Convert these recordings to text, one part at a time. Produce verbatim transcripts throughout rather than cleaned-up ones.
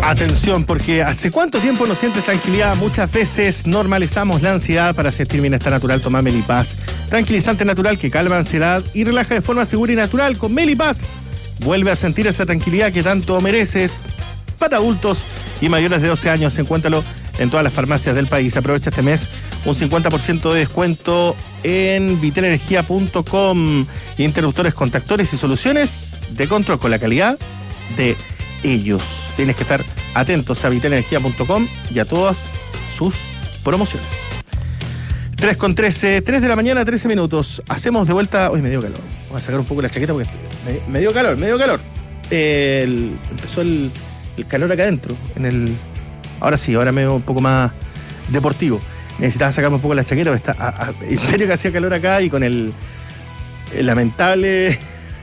Atención, porque ¿hace cuánto tiempo no sientes tranquilidad? Muchas veces normalizamos la ansiedad. Para sentir bienestar natural, toma Melipaz. Tranquilizante natural que calma ansiedad y relaja de forma segura y natural. Con Melipaz vuelve a sentir esa tranquilidad que tanto mereces. Para adultos y mayores de doce años, encuéntralo en todas las farmacias del país. Aprovecha este mes un cincuenta por ciento de descuento en vitelenergia punto com. Interruptores, contactores y soluciones de control con la calidad de ellos. Tienes que estar atentos a vitelenergia punto com y a todas sus promociones. tres con trece, tres de la mañana, trece minutos. Hacemos de vuelta. Uy, me dio calor. Vamos a sacar un poco la chaqueta porque me, me dio calor, me dio calor. Eh, el, empezó el, el calor acá adentro. En el, ahora sí, ahora me veo un poco más deportivo. Necesitaba sacarme un poco la chaqueta porque está, a, a, en serio que hacía calor acá y con el, el lamentable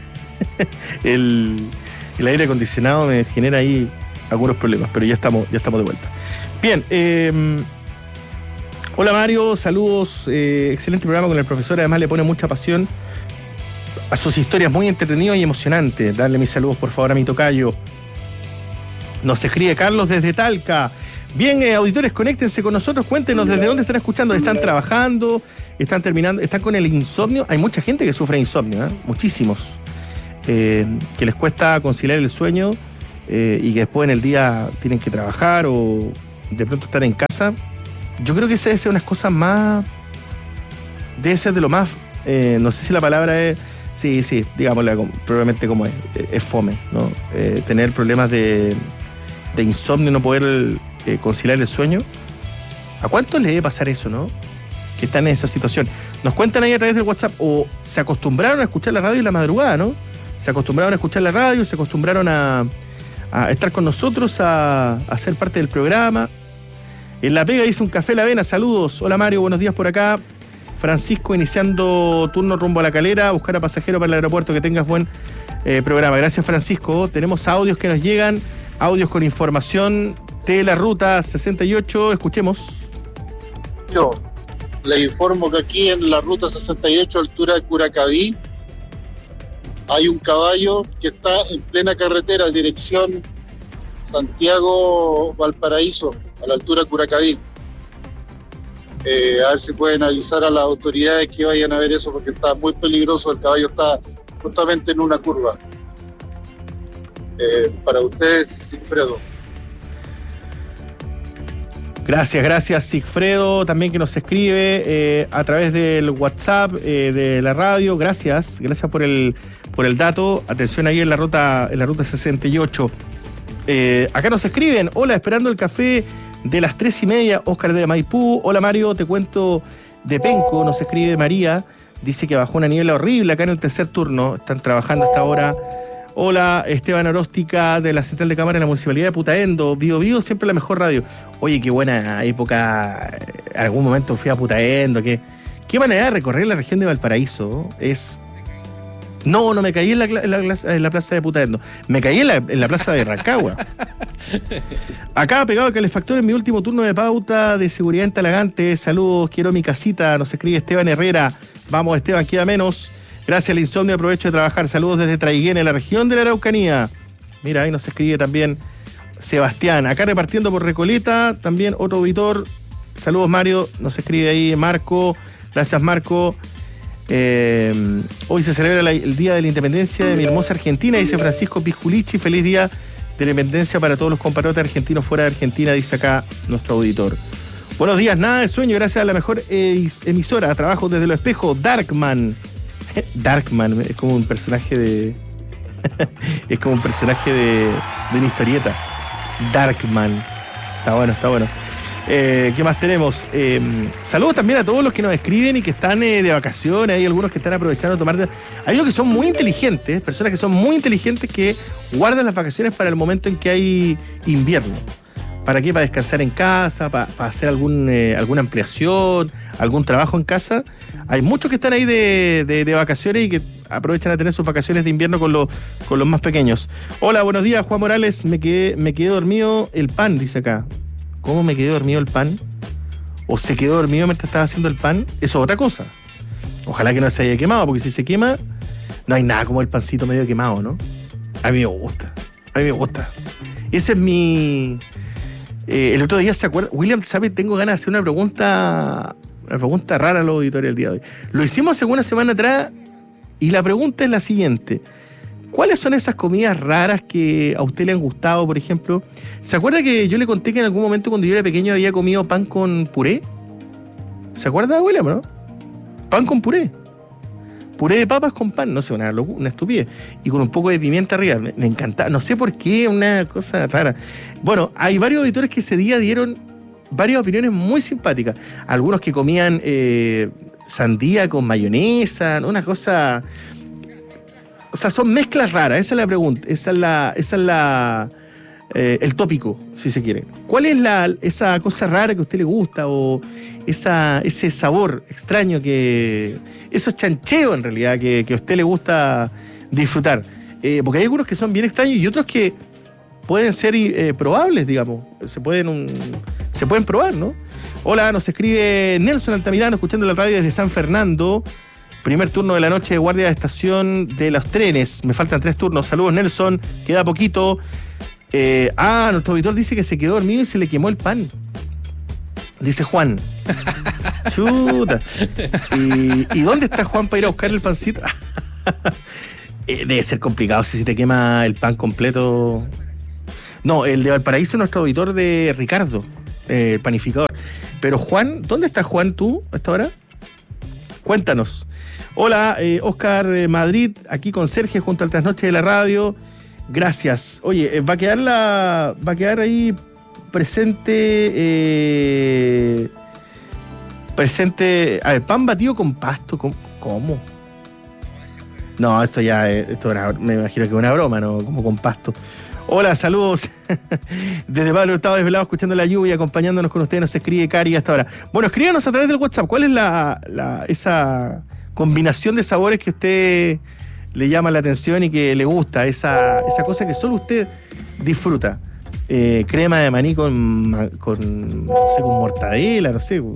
el, el aire acondicionado me genera ahí algunos problemas, pero ya estamos, ya estamos de vuelta. Bien, eh, hola Mario, saludos, eh, excelente programa con el profesor, además le pone mucha pasión a sus historias, muy entretenido y emocionante. Darle mis saludos por favor a mi tocayo. Nos escribe Carlos desde Talca. Bien, eh, auditores, conéctense con nosotros, cuéntenos desde dónde están escuchando, están trabajando, están terminando, están con el insomnio. Hay mucha gente que sufre de insomnio, ¿eh? Muchísimos, eh, que les cuesta conciliar el sueño eh, y que después en el día tienen que trabajar o de pronto estar en casa. Yo creo que esa debe ser unas cosas más, debe ser de lo más, eh, no sé si la palabra es, sí, sí, digámosla probablemente como es, es fome, ¿no? Eh, tener problemas de, de insomnio, no poder Eh, conciliar el sueño. ¿A cuántos le debe pasar eso, no? Que están en esa situación. Nos cuentan ahí a través del WhatsApp, o se acostumbraron a escuchar la radio en la madrugada, ¿no? Se acostumbraron a escuchar la radio, se acostumbraron a, a estar con nosotros, a, a ser parte del programa. En La Pega dice un café a la avena, saludos. Hola Mario, buenos días por acá. Francisco iniciando turno rumbo a La Calera, buscar a pasajero para el aeropuerto, que tengas buen eh, programa. Gracias Francisco. Tenemos audios que nos llegan, audios con información de la ruta sesenta y ocho, escuchemos. Yo les informo que aquí en la ruta sesenta y ocho, altura de Curacaví, hay un caballo que está en plena carretera, dirección Santiago-Valparaíso, a la altura de Curacaví. Eh, a ver si pueden avisar a las autoridades que vayan a ver eso, porque está muy peligroso, el caballo está justamente en una curva. Eh, para ustedes, Sigfredo. Gracias, gracias Sigfredo, también que nos escribe eh, a través del WhatsApp eh, de la radio. Gracias, gracias por el por el dato. Atención ahí en la ruta, en la ruta sesenta y ocho. Eh, acá nos escriben, hola, esperando el café de las tres y media, Óscar de Maipú. Hola Mario, te cuento de Penco, nos escribe María, dice que bajó una niebla horrible acá en el tercer turno, están trabajando hasta ahora. Hola, Esteban Oróstica de la Central de Cámara de la Municipalidad de Putaendo. Bio Bio, siempre la mejor radio. Oye, qué buena época. En algún momento fui a Putaendo. Qué, qué manera de recorrer la región de Valparaíso. Es... No, no me caí en la, en la, en la plaza de Putaendo. Me caí en la, en la plaza de Rancagua. Acá pegado al calefactor en mi último turno de pauta de seguridad en Talagante. Saludos, quiero mi casita. Nos escribe Esteban Herrera. Vamos, Esteban, queda menos. Gracias al insomnio, aprovecho de trabajar. Saludos desde Traiguén, en la región de la Araucanía. Mira, ahí nos escribe también Sebastián. Acá repartiendo por Recoleta, también otro auditor. Saludos, Mario. Nos escribe ahí Marco. Gracias, Marco. Eh, hoy se celebra la, el Día de la Independencia de mi hermosa Argentina, dice Francisco Pisculichi. Feliz Día de la Independencia para todos los compatriotas argentinos fuera de Argentina, dice acá nuestro auditor. Buenos días, nada de sueño, gracias a la mejor eh, emisora. Trabajo desde Los Espejos, Darkman. Darkman, es como un personaje de... es como un personaje de, de una historieta. Darkman. Está bueno, está bueno. Eh, ¿Qué más tenemos? Eh, saludos también a todos los que nos escriben y que están eh, de vacaciones. Hay algunos que están aprovechando de tomar... De... Hay unos que son muy inteligentes, personas que son muy inteligentes que guardan las vacaciones para el momento en que hay invierno. ¿Para qué? Para descansar en casa, para, para hacer algún, eh, alguna ampliación, algún trabajo en casa. Hay muchos que están ahí de, de, de vacaciones y que aprovechan a tener sus vacaciones de invierno con, los, con los más pequeños. Hola, buenos días, Juan Morales. Me quedé, me quedé dormido el pan, dice acá. ¿Cómo me quedé dormido el pan? ¿O se quedó dormido mientras estaba haciendo el pan? Eso es otra cosa. Ojalá que no se haya quemado, porque si se quema, no hay nada como el pancito medio quemado, ¿no? A mí me gusta. A mí me gusta. Ese es mi... Eh, el otro día, ¿se acuerda? William, ¿sabe? Tengo ganas de hacer una pregunta, una pregunta rara a los auditores del día de hoy. Lo hicimos hace una semana atrás y la pregunta es la siguiente. ¿Cuáles son esas comidas raras que a usted le han gustado, por ejemplo? ¿Se acuerda que yo le conté que en algún momento cuando yo era pequeño había comido pan con puré? ¿Se acuerda, William, no? Pan con puré. Puré de papas con pan, no sé, una, una estupidez. Y con un poco de pimienta arriba. Me, me encantaba. No sé por qué, una cosa rara. Bueno, hay varios auditores que ese día dieron varias opiniones muy simpáticas. Algunos que comían eh, sandía con mayonesa, ¿no? Una cosa... O sea, son mezclas raras, esa es la pregunta. Esa es la... Esa es la eh, el tópico, si se quiere. ¿Cuál es la esa cosa rara que a usted le gusta o esa, ese sabor extraño que... esos chancheos en realidad que, que a usted le gusta disfrutar? Eh, porque hay algunos que son bien extraños y otros que pueden ser eh, probables, digamos. Se pueden, un, se pueden probar, ¿no? Hola, nos escribe Nelson Altamirano, escuchando la radio desde San Fernando. Primer turno de la noche de guardia de estación de los trenes. Me faltan tres turnos. Saludos, Nelson. Queda poquito. Eh, ah, nuestro auditor dice que se quedó dormido y se le quemó el pan. Dice Juan. Chuta. ¿Y, ¿Y dónde está Juan para ir a buscar el pancito? eh, debe ser complicado si se te quema el pan completo. No, el de Valparaíso es nuestro auditor de Ricardo, eh, el panificador. Pero Juan, ¿dónde está Juan tú a esta hora? Cuéntanos. Hola, eh, Oscar eh, Madrid, aquí con Sergio junto al Trasnoche de la Radio. Gracias. Oye, eh, va a quedar la, va a quedar ahí presente, eh, presente, a ver, pan batido con pasto, ¿cómo? No, esto ya, esto era, me imagino que es una broma, ¿no? Como con pasto. Hola, saludos. Desde Pablo Hurtado desvelado, escuchando la lluvia, acompañándonos con ustedes, nos escribe Cari hasta ahora. Bueno, escríbanos a través del WhatsApp. ¿Cuál es la, la esa combinación de sabores que a usted le llama la atención y que le gusta? Esa, esa cosa que solo usted disfruta. Eh, crema de maní con, con, no sé, con mortadela, no sé.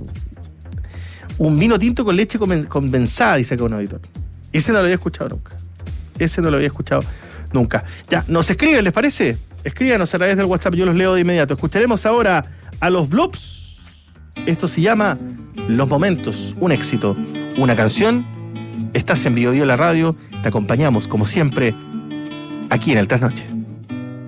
Un vino tinto con leche condensada, dice acá un auditor. Ese no lo había escuchado nunca. Ese no lo había escuchado nunca. Ya, nos escriben, ¿les parece? Escríbanos a través del WhatsApp, yo los leo de inmediato. Escucharemos ahora a los Blobs. Esto se llama Los Momentos, un éxito, una canción. Estás en Bio Bio la radio, te acompañamos como siempre aquí en el Trasnoche.